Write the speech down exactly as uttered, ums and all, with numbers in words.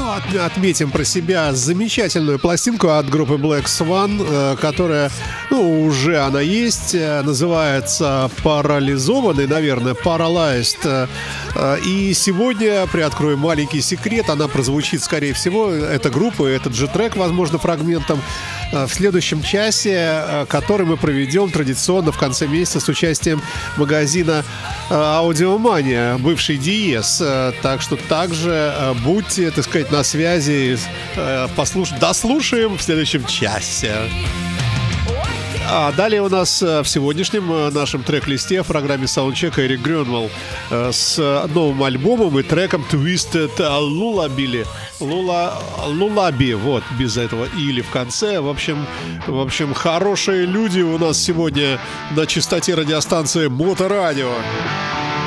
от- отметим про себя замечательную пластинку от группы Black Swan, э, которая, ну, уже она есть, э, называется «Парализованный», наверное, «Paralyzed». Э, э, И сегодня, приоткрою маленький секрет, она прозвучит, скорее всего, эта группа, этот же трек, возможно, фрагментом, э, в следующем часе, э, который мы проведем традиционно в конце месяца с участием магазина э, «Аудиомания», бывший Диез. Э, Так что также э, будьте, так сказать, на связи, э, послуш... дослушаем в следующем часе. А далее у нас э, в сегодняшнем э, нашем трек-листе в программе Soundcheck Эрик Грёнвелл э, с новым альбомом и треком Twisted Lullaby. Лула, Lullaby, вот, без этого или в конце. В общем, в общем, хорошие люди у нас сегодня на частоте радиостанции Моторадио.